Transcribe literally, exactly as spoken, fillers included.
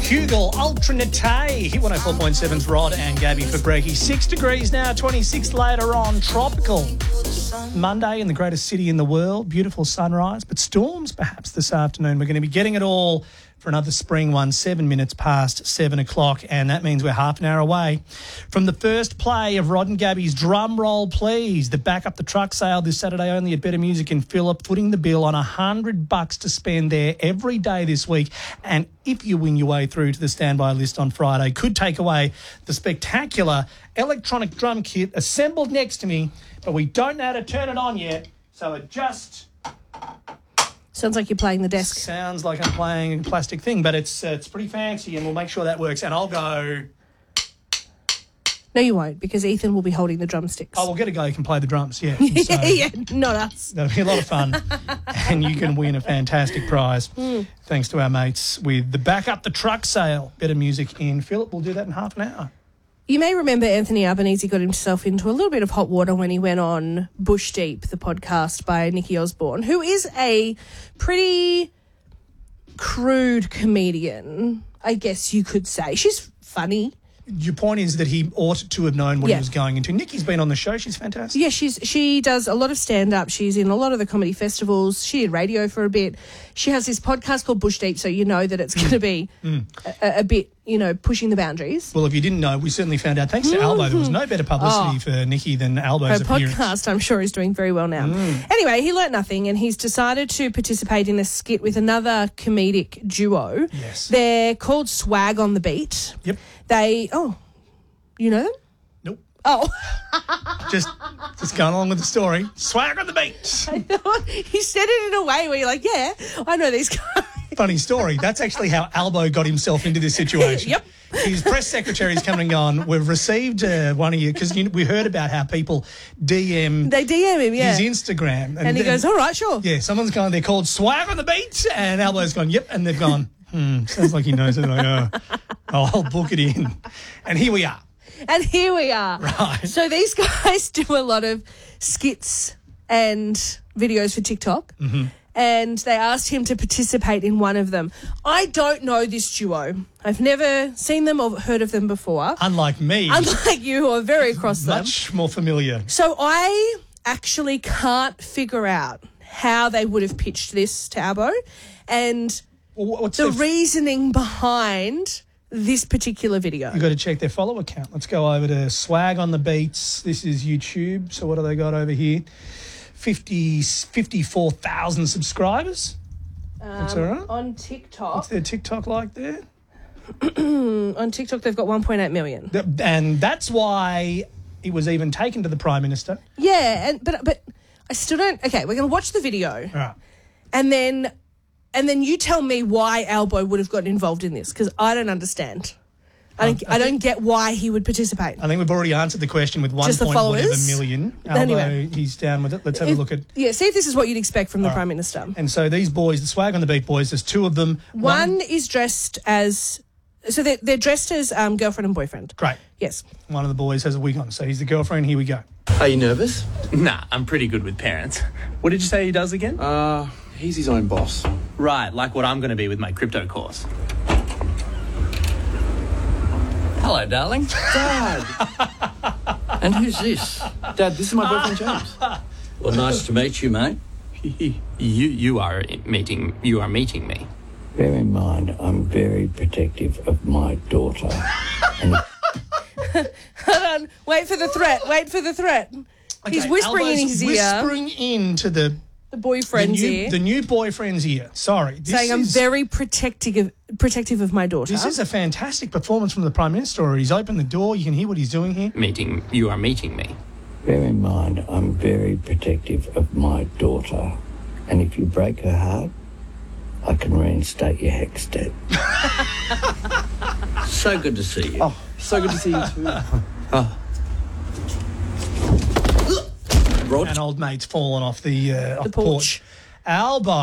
Hugel, Ultra Nate, hit one oh four point seven's Rod and Gabby for Breaky. Six degrees now, twenty-six later on, tropical. Monday in the greatest city in the world, beautiful sunrise, but storms perhaps this afternoon. We're going to be getting it all for another spring one, seven minutes past seven o'clock, and that means we're half an hour away from the first play of Rod and Gabby's Drum Roll Please, the Back Up the Truck sale this Saturday only at Better Music in Phillip, putting the bill on a hundred bucks to spend there every day this week. And if you win your way through to the standby list on Friday, could take away the spectacular electronic drum kit assembled next to me, but we don't know how to turn it on yet, so it just... Sounds like you're playing the desk. Sounds like I'm playing a plastic thing, but it's uh, it's pretty fancy, and we'll make sure that works. And I'll go... No, you won't, because Ethan will be holding the drumsticks. Oh, we'll get a guy who can play the drums, yeah. yeah, So yeah, not us. that'll be a lot of fun, and you can win a fantastic prize mm. thanks to our mates with the Back Up the Truck sale. Better Music in Phillip. We'll do that in half an hour. You may remember Anthony Albanese got himself into a little bit of hot water when he went on Bush Deep, the podcast by Nikki Osborne, who is a pretty crude comedian, I guess you could say. She's funny. Your point is that he ought to have known what yeah. he was going into. Nikki's been on the show. She's fantastic. Yeah, she's she does a lot of stand-up. She's in a lot of the comedy festivals. She did radio for a bit. She has this podcast called Bush Deep, so you know that it's going to be mm. a, a bit, you know, pushing the boundaries. Well, if you didn't know, we certainly found out, thanks to mm-hmm. Albo, there was no better publicity oh. for Nikki than Albo's Her appearance. podcast, I'm sure, is doing very well now. Mm. Anyway, he learnt nothing, and he's decided to participate in a skit with another comedic duo. Yes. They're called Swag on the Beat. Yep. They, oh... You know them? Nope. Oh. just just going along with the story. Swag on the beat. I thought he said it in a way where you're like, yeah, I know these guys. Funny story. That's actually how Albo got himself into this situation. Yep. His press secretary's come and gone, we've received uh, one of you, because you know, we heard about how people D M... They D M him, yeah. his Instagram. And, and he then, goes, all right, sure. Yeah, someone's gone, they're called Swag on the Beat, and Albo's gone, yep, and they've gone, hmm, sounds like he knows it. Like, oh, I'll book it in. And here we are. And here we are. Right. So these guys do a lot of skits and videos for TikTok. Mm-hmm. And they asked him to participate in one of them. I don't know this duo. I've never seen them or heard of them before. Unlike me. Unlike you, who are very across them. Much more familiar. So I actually can't figure out how they would have pitched this to Albo and well, what's the f- reasoning behind this particular video. You've got to check their follower count. Let's go over to Swag on the Beats. This is YouTube. So what do they got over here? fifty, fifty-four thousand subscribers. Um, That's all right. On TikTok. What's their TikTok like there? On TikTok, they've got one point eight million. And that's why it was even taken to the Prime Minister. Yeah, and but but I still don't... Okay, we're going to watch the video. All right. And then... And then you tell me why Albo would have gotten involved in this, because I don't understand. I don't, um, I, I don't get why he would participate. I think we've already answered the question with one point whatever million. Albo, anyway, he's down with it. Let's have if, a look at... Yeah, see if this is what you'd expect from the All Prime right. Minister. And so these boys, the Swag on the Beat boys, there's two of them. One, one is dressed as... So they're, they're dressed as um, girlfriend and boyfriend. Great. Yes. One of the boys has a wig on, so he's the girlfriend. Here we go. Are you nervous? Nah, I'm pretty good with parents. What did you say he does again? Uh, he's his own boss. Right, like what I'm going to be with my crypto course. Hello, darling. Dad! And who's this? Dad, this is my boyfriend, James. Well, nice to meet you, mate. you you are meeting you are meeting me. Bear in mind, I'm very protective of my daughter. And Hold on. Wait for the threat. Wait for the threat. Okay, He's whispering Albo's in his ear. whispering into the... The boyfriend's the new, ear. The new boyfriend's ear. Sorry. This saying, I'm is, very protective of, protective of my daughter. This is a fantastic performance from the Prime Minister. He's opened the door. You can hear what he's doing here. Meeting, you are meeting me. bear in mind, I'm very protective of my daughter. And if you break her heart, I can reinstate your HECS debt. So good to see you. Oh, so good to see you too. Oh. An old mate's fallen off the, uh, off the porch. porch. Albo